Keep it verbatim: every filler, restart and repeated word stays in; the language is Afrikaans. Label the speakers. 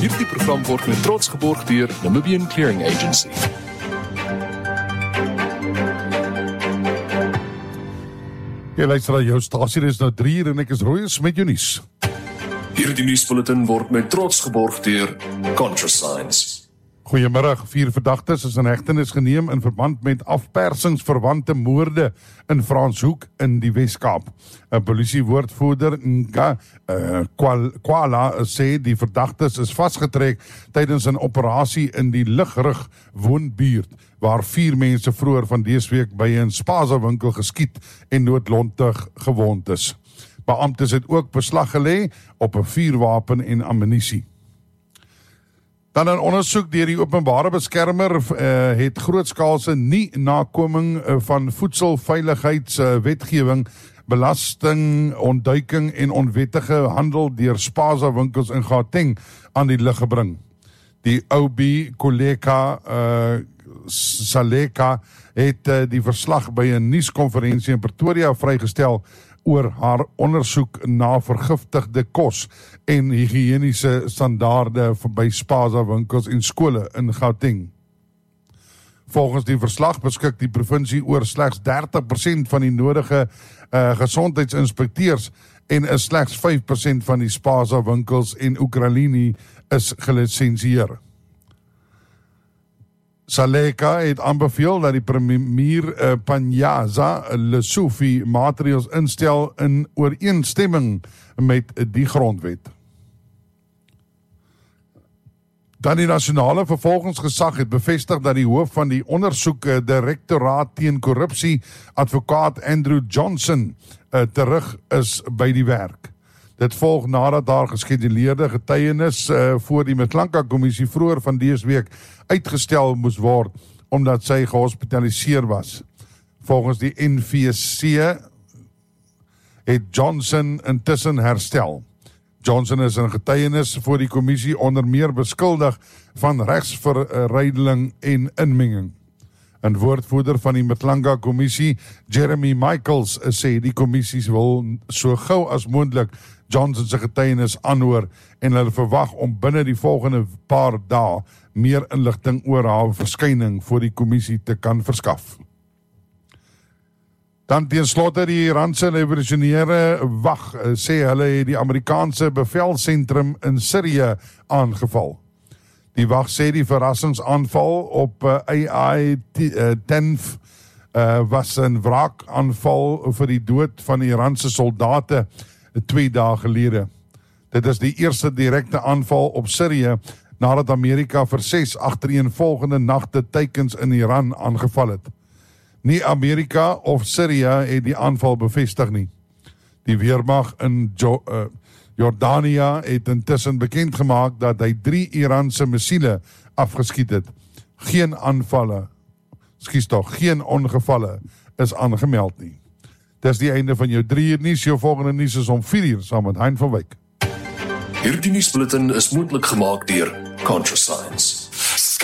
Speaker 1: Hierdie program word met trots geborg deur Namibian Clearing Agency.
Speaker 2: Jy luister na jou stasie, dis nou drie uur en ek is Royes met jou nuus.
Speaker 1: Hierdie nuusbulletin word met trots geborg deur ContraScience.
Speaker 2: Goeiemiddag, vier verdagtes is in hegtenis geneem in verband met afpersingsverwante moorde in Franshoek in die Wes-Kaap. 'n Polisiewoordvoerder Nka uh, Kwala sê die verdagtes is vasgetrek tydens 'n operasie in die Ligrug woonbuurt, waar vier mense vroeër van dese week by 'n Spaza winkel geskiet en noodlottig gewond is. Beamptes het ook beslag gelê op 'n vuurwapen en ammunisie. Dan 'n ondersoek deur die openbare beskermer uh, het grootskaalse nie nakoming uh, van voedselveiligheidswetgewing, uh, belasting, ontduiking en onwettige handel deur Spaza winkels in Gauteng aan die lig gebring. Die O B Koleka uh, Saleka het uh, die verslag by 'n nuuskonferensie in Pretoria vrygestel oor haar ondersoek na vergiftigde kos en higiëniese standaarde by Spaza winkels en skole in Gauteng. Volgens die verslag beskik die provinsie oor slegs dertig persent van die nodige uh, gesondheidsinspekteurs en is slegs vyf persent van die Spaza winkels en Ukralini is gelisensieer. Saleka het aanbeveel dat die premier uh, Panyaza Lesofie maatreëls instel in ooreenstemming met die grondwet. Dan die nasionale vervolgingsgesag het bevestig dat die hoof van die ondersoek uh, direktoraat teen korrupsie, advokaat Andrew Johnson, uh, terug is by die werk. Dit volg nadat daar geskeduleerde getuienis uh, voor die Mthlanka-kommissie vroeër van dese week uitgestel moes word, omdat sy gehospitaliseer was. Volgens die N V C het Johnson intussen herstel. Johnson is in getuienis voor die kommissie onder meer beskuldig van regsverrydeling en inmenging. 'n woordvoerder van die Mthlanka-kommissie, Jeremy Michaels, sê die kommissies wil so gou as moontlik Johnson se getuienis aanhoor en hulle verwag om binne die volgende paar dae meer inligting oor haar verskyning voor die kommissie te kan verskaf. Dan teen slotte die Iranse revolusionêre wag sê hulle het die Amerikaanse bevelsentrum in Sirië aangeval. Die wag sê die verrassingsaanval op uh, A I Tenf uh, was 'n wraakaanval vir die dood van Iranse soldate twee dae gelede. Dit is die eerste direkte aanval op Sirië nadat Amerika vir ses agtereenvolgende nagte teikens in Iran aangeval het. Nie Amerika of Sirië het die aanval bevestig nie. Die weermag in jo uh, Jordanië het intussen bekend gemaak dat hy drie Iranse missiele afgeskiet het. Geen aanvalle, skies toch, geen ongevalle is aangemeld nie. Dis die einde van jou drie uur nuus. Jou volgende nuus is om vier uur saam met Hein van Wyk.
Speaker 1: Hierdie nuusbulletin is moontlik gemaak deur ContraScience.